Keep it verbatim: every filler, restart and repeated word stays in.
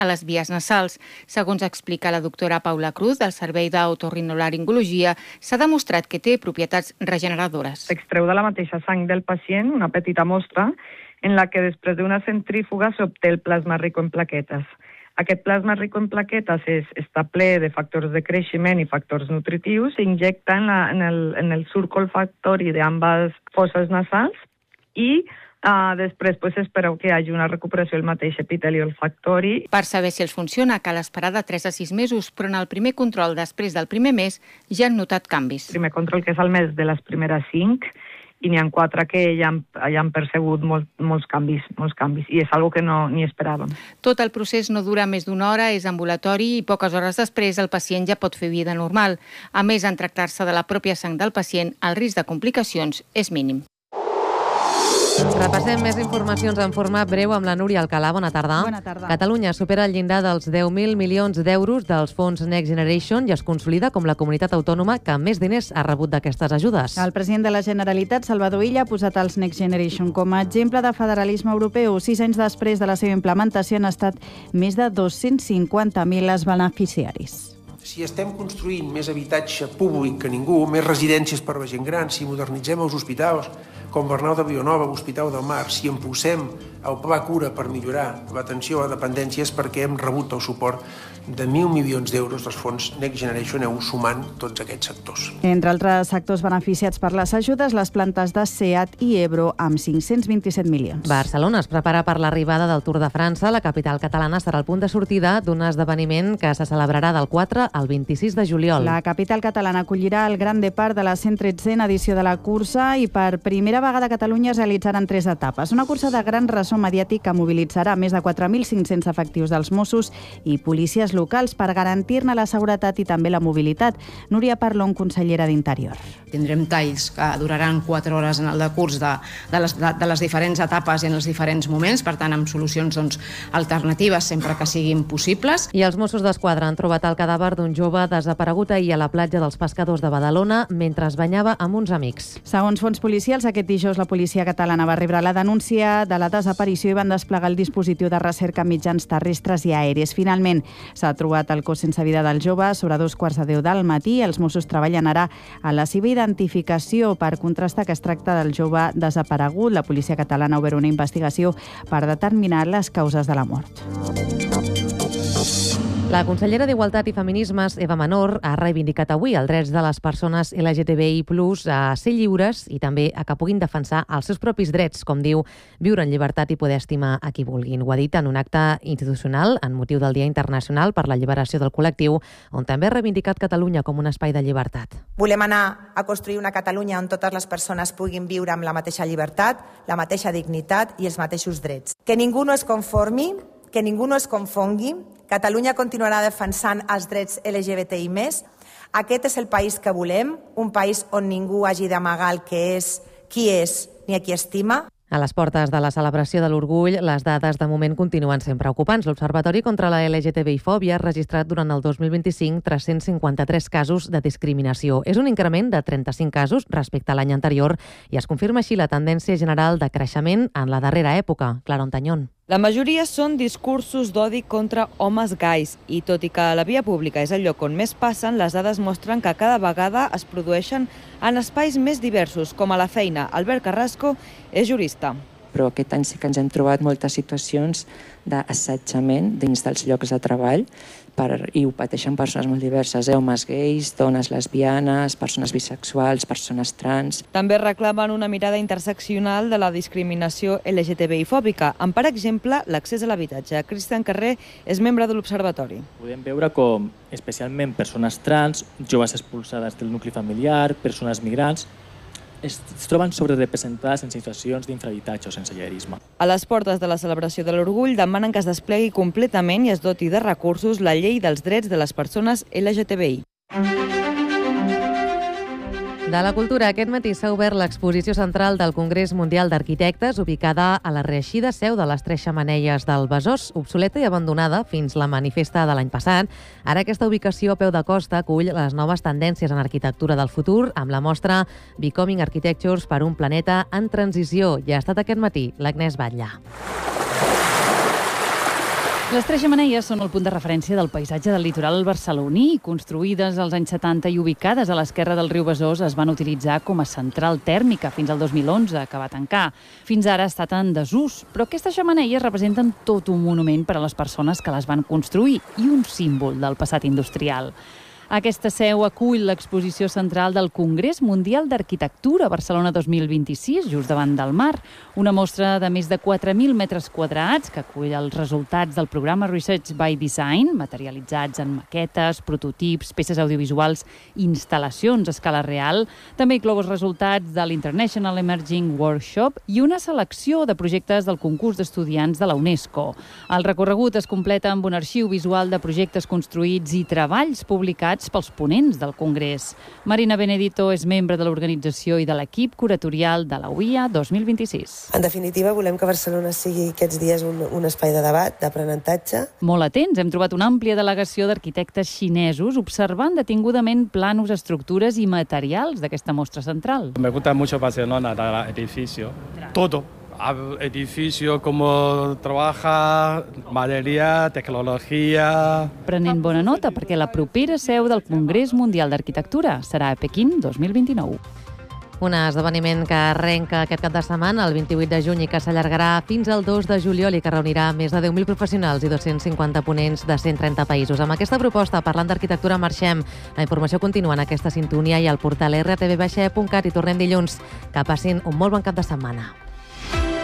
a les vies nasals. Segons explica la doctora Paula Cruz, del Servei d'Otorrinolaringologia, s'ha demostrat que té propietats regeneradores. S'extreu de la mateixa sang del pacient una petita mostra en la que després d'una centrífuga s'obté el plasma rico en plaquetes. Aquest plasma rico en plaquetes és, està ple de factors de creixement i factors nutritius, s'injecta en, la, en, el, en el surc olfactori d'ambes fosses nasals i uh, després pues, espereu que hi hagi una recuperació del mateix epiteli olfactori. Per saber si els funciona cal esperar de tres a sis mesos, però en el primer control després del primer mes ja han notat canvis. El primer control, que és el mes de les primeres cinc, i n'hi ha quatre que ja han, ja han percebut molt, molts canvis, molts canvis, i és algo que no ni esperàvem. Tot el procés no dura més d'una hora, és ambulatori i poques hores després el pacient ja pot fer vida normal. A més, en tractar-se de la pròpia sang del pacient, el risc de complicacions és mínim. Repassem més informacions en format breu amb la Núria Alcalà. Bona tarda. Bona tarda. Catalunya supera el llindar dels deu mil milions d'euros dels fons Next Generation i es consolida com la comunitat autònoma que més diners ha rebut d'aquestes ajudes. El president de la Generalitat, Salvador Illa, ha posat els Next Generation com a exemple de federalisme europeu. Sis anys després de la seva implementació han estat més de dos-cents cinquanta mil els beneficiaris. Si estem construint més habitatge públic que ningú, més residències per a la gent gran, si modernitzem els hospitals, com Bernau de Villanova, l'Hospital del Mar, si en posem el Pla Cura per millorar l'atenció a la dependència és perquè hem rebut el suport de mil milions d'euros dels fons Next Generation, heu sumant tots aquests sectors. Entre altres sectors beneficiats per les ajudes, les plantes de SEAT i Ebro, amb cinc-cents vint-i-set milions. Barcelona es prepara per l'arribada del Tour de França. La capital catalana serà el punt de sortida d'un esdeveniment que se celebrarà del quatre al vint-i-sis de juliol. La capital catalana acollirà el Gran Depart de la cent tretzena edició de la cursa i per primera vegada a Catalunya es realitzaran tres etapes. Una cursa de gran ressò mediàtic que mobilitzarà més de quatre mil cinc-cents efectius dels Mossos i policies locals per garantir-ne la seguretat i també la mobilitat. Núria Parlon, consellera d'Interior. Tindrem talls que duraran quatre hores en el decurs de, de, les, de, de les diferents etapes i en els diferents moments, per tant, amb solucions doncs, alternatives sempre que siguin possibles. I els Mossos d'Esquadra han trobat el cadàver d'un jove desaparegut ahir a la platja dels Pescadors de Badalona mentre es banyava amb uns amics. Segons fons policials, aquest dijous la policia catalana va rebre la denúncia de la desaparició i van desplegar el dispositiu de recerca amb mitjans terrestres i aèries. Finalment, s'ha trobat el cos sense vida del jove sobre dos quarts de deu del matí. Els Mossos treballen ara a la seva identificació per contrastar que es tracta del jove desaparegut. La policia catalana ha obert una investigació per determinar les causes de la mort. La consellera d'Igualtat i Feminismes, Eva Menor, ha reivindicat avui els drets de les persones L G T B I plus, a ser lliures i també a que puguin defensar els seus propis drets, com diu, viure en llibertat i poder estimar a qui vulguin. Ho ha dit en un acte institucional en motiu del Dia Internacional per la Lliberació del Col·lectiu, on també ha reivindicat Catalunya com un espai de llibertat. Volem anar a construir una Catalunya on totes les persones puguin viure amb la mateixa llibertat, la mateixa dignitat i els mateixos drets. Que ningú no es conformi, que ningú no es confongui. Catalunya continuarà defensant els drets L G B T I més. Aquest és el país que volem, un país on ningú hagi d'amagar el que és, qui és, ni a qui estima. A les portes de la celebració de l'orgull, les dades de moment continuen sent preocupants. L'Observatori contra la L G T B I fòbia ha registrat durant el dos mil vint-i-cinc tres-cents cinquanta-tres casos de discriminació. És un increment de trenta-cinc casos respecte a l'any anterior i es confirma així la tendència general de creixement en la darrera època. Clara Ontañón. La majoria són discursos d'odi contra homes gais i, tot i que la via pública és el lloc on més passen, les dades mostren que cada vegada es produeixen en espais més diversos, com a la feina. Albert Carrasco és jurista. Però aquest any sí que ens hem trobat moltes situacions d'assetjament dins dels llocs de treball per, i ho pateixen persones molt diverses, eh? homes gais, dones lesbianes, persones bisexuals, persones trans. També reclamen una mirada interseccional de la discriminació L G T B I fòbica, amb, per exemple, l'accés a l'habitatge. Cristian Carrer és membre de l'Observatori. Podem veure com, especialment persones trans, joves expulsades del nucli familiar, persones migrants, es troben sobrerepresentades en situacions d'infrahabitatge o sensellarisme. A les portes de la celebració de l'orgull demanen que es desplegui completament i es doti de recursos la llei dels drets de les persones L G T B I. De la cultura, aquest matí s'ha obert l'exposició central del Congrés Mundial d'Arquitectes, ubicada a la reeixida seu de les Tres Xemeneies del Besòs, obsoleta i abandonada fins la manifesta de l'any passat. Ara aquesta ubicació a peu de costa acull les noves tendències en arquitectura del futur, amb la mostra Becoming Architectures per un planeta en transició. I ha estat aquest matí l'Agnès Batlle. Les tres xemeneies són el punt de referència del paisatge del litoral barceloní. Construïdes als anys setanta i ubicades a l'esquerra del riu Besòs, es van utilitzar com a central tèrmica fins al dos mil onze, que va tancar. Fins ara ha estat en desús, però aquestes xemeneies representen tot un monument per a les persones que les van construir i un símbol del passat industrial. Aquesta seu acull l'exposició central del Congrés Mundial d'Arquitectura Barcelona dos mil vint-i-sis, just davant del mar. Una mostra de més de quatre mil metres quadrats que acull els resultats del programa Research by Design, materialitzats en maquetes, prototips, peces audiovisuals i instal·lacions a escala real. També inclou els resultats de l'International Emerging Workshop i una selecció de projectes del concurs d'estudiants de la UNESCO. El recorregut es completa amb un arxiu visual de projectes construïts i treballs publicats pels ponents del Congrés. Marina Benedito és membre de l'organització i de l'equip curatorial de la U I A dos mil vint-i-sis. En definitiva, volem que Barcelona sigui aquests dies un, un espai de debat, d'aprenentatge. Molt atents, hem trobat una àmplia delegació d'arquitectes xinesos observant detingudament planos, estructures i materials d'aquesta mostra central. Me gusta mucho Barcelona, el edificio, todo. Edificio, cómo trabaja, maderia, tecnologia... Prenent bona nota perquè la propera seu del Congrés Mundial d'Arquitectura serà a Pequín dos mil vint-i-nou. Un esdeveniment que arrenca aquest cap de setmana, el vint-i-vuit de juny, i que s'allargarà fins al dos de juliol i que reunirà més de deu mil professionals i dos-cents cinquanta ponents de cent trenta països. Amb aquesta proposta, parlant d'arquitectura, marxem. La informació continua en aquesta sintonia i al portal erre te ve baixa e punt cat i tornem dilluns. Que passin un molt bon cap de setmana.